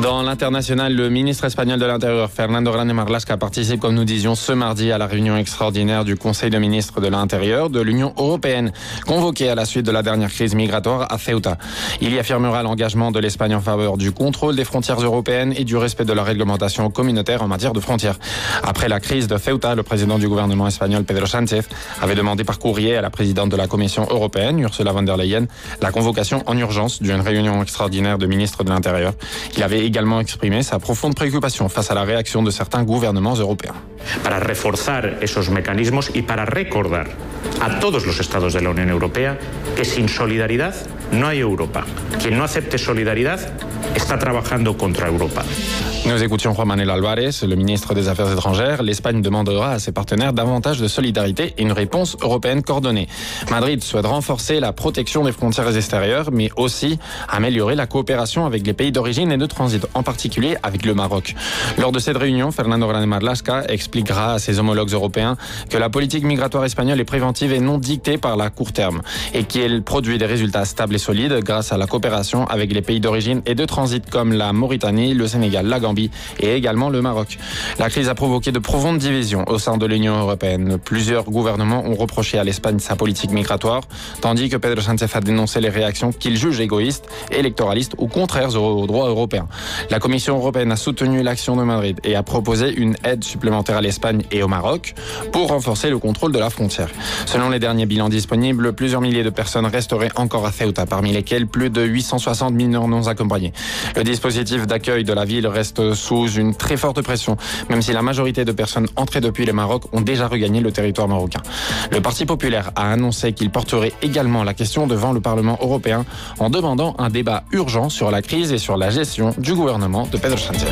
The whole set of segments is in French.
Dans l'international, le ministre espagnol de l'Intérieur, Fernando Grande Marlaska, participe, comme nous disions, ce mardi à la réunion extraordinaire du Conseil de ministres de l'Intérieur de l'Union européenne, convoquée à la suite de la dernière crise migratoire à Ceuta. Il y affirmera l'engagement de l'Espagne en faveur du contrôle des frontières européennes et du respect de la réglementation communautaire en matière de frontières. Après la crise de Ceuta, le président du gouvernement espagnol, Pedro Sánchez, avait demandé par courrier à la présidente de la Commission européenne, Ursula von der Leyen, la convocation en urgence d'une réunion extraordinaire de ministres de l'Intérieur. Il avait également exprimé sa profonde préoccupation face à la réaction de certains gouvernements européens. Para reforzar esos mecanismos y para recordar a todos los estados de la Unión Europea que sin solidaridad no hay Europa. Quien no acepte solidaridad está trabajando contra Europa. Nous écoutions Juan Manuel Álvarez, le ministre des Affaires étrangères. L'Espagne demandera à ses partenaires davantage de solidarité et une réponse européenne coordonnée. Madrid souhaite renforcer la protection des frontières extérieures, mais aussi améliorer la coopération avec les pays d'origine et de transit, en particulier avec le Maroc. Lors de cette réunion, Fernando Grande Marlaska expliquera à ses homologues européens que la politique migratoire espagnole est préventive et non dictée par la court terme, et qu'elle produit des résultats stables et solides grâce à la coopération avec les pays d'origine et de transit comme la Mauritanie, le Sénégal, la Gambie et également le Maroc. La crise a provoqué de profondes divisions au sein de l'Union européenne. Plusieurs gouvernements ont reproché à l'Espagne sa politique migratoire, tandis que Pedro Sánchez a dénoncé les réactions qu'il juge égoïstes, électoralistes ou contraires aux droits européens. La Commission européenne a soutenu l'action de Madrid et a proposé une aide supplémentaire à l'Espagne et au Maroc pour renforcer le contrôle de la frontière. Selon les derniers bilans disponibles, plusieurs milliers de personnes resteraient encore à Ceuta, parmi lesquelles plus de 860 mineurs non accompagnés. Le dispositif d'accueil de la ville reste sous une très forte pression, même si la majorité de personnes entrées depuis le Maroc ont déjà regagné le territoire marocain. Le Parti populaire a annoncé qu'il porterait également la question devant le Parlement européen en demandant un débat urgent sur la crise et sur la gestion du gouvernement de Pedro Sánchez.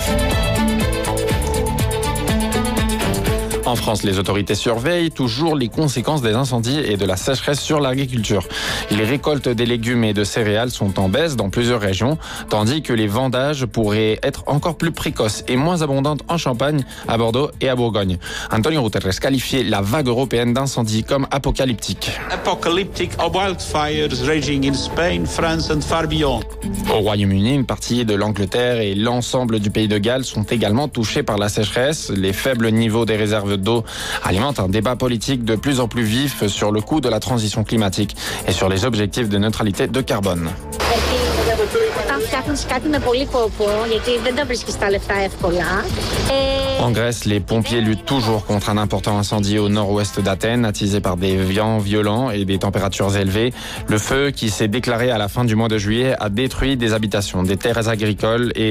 En France, les autorités surveillent toujours les conséquences des incendies et de la sécheresse sur l'agriculture. Les récoltes des légumes et de céréales sont en baisse dans plusieurs régions, tandis que les vendages pourraient être encore plus précoces et moins abondantes en Champagne, à Bordeaux et à Bourgogne. Antonio Guterres qualifiait la vague européenne d'incendies comme apocalyptique. Apocalyptic wildfires raging in Spain, France and far beyond. Au Royaume-Uni, une partie de l'Angleterre et l'ensemble du pays de Galles sont également touchés par la sécheresse. Les faibles niveaux des réserves d'eau alimente un débat politique de plus en plus vif sur le coût de la transition climatique et sur les objectifs de neutralité de carbone. En Grèce, les pompiers luttent toujours contre un important incendie au nord-ouest d'Athènes, attisé par des vents violents et des températures élevées. Le feu, qui s'est déclaré à la fin du mois de juillet, a détruit des habitations, des terres agricoles et